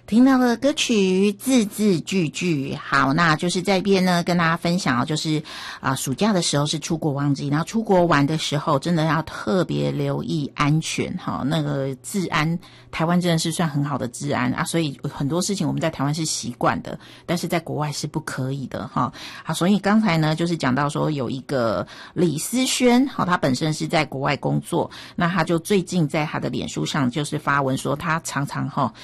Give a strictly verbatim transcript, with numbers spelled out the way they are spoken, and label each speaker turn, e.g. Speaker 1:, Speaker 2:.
Speaker 1: 听到了歌曲字字句句。好，那就是在这边呢跟大家分享，就是啊、呃、暑假的时候是出国旺季，然后出国玩的时候真的要特别留意安全哈，那个治安台湾真的是算很好的治安啊，所以很多事情我们在台湾是习惯的，但是在国外是不可以的哈。好，所以刚才呢就是讲到说有一个李思轩，好，他本身是在国外工作，那他就最近在他的脸书上就是发文说他常常哈